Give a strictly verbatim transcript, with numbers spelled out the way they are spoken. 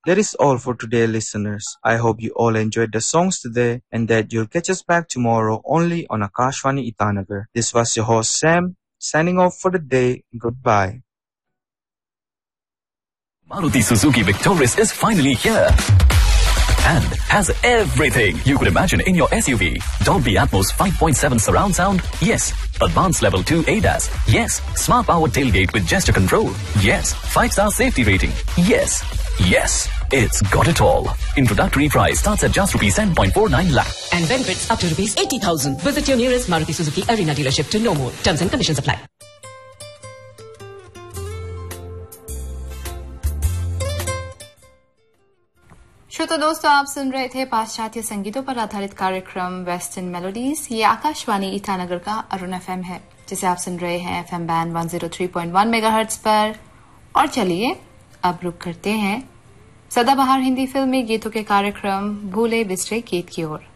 That is all for today, listeners. I hope you all enjoyed the songs today and that you'll catch us back tomorrow only on Akashvani Itanagar. This was your host Sam, signing off for the day. Goodbye. Maruti Suzuki Victoris is finally here and has everything you could imagine in your S U V. Dolby Atmos five point seven surround sound? Yes. Advanced Level two A D A S? Yes. Smart Power Tailgate with gesture control? Yes. five star safety rating? Yes. Yes. It's got it all. Introductory price starts at just rupees ten point four nine lakh. And benefits up to rupees eighty thousand. Visit your nearest Maruti Suzuki Arena dealership to know more. Terms and conditions apply. श्रोता दोस्तों, आप सुन रहे थे पाश्चात्य संगीतों पर आधारित कार्यक्रम western melodies. ये आकाशवाणी ईटानगर का अरुण एफएम है, जिसे आप सुन रहे हैं FM bend one zero three point one megahertz पर। और चलिए अब रुक करते हैं सदाबहार हिंदी फिल्मी गीतों के कार्यक्रम भूले बिसरे गीत की ओर।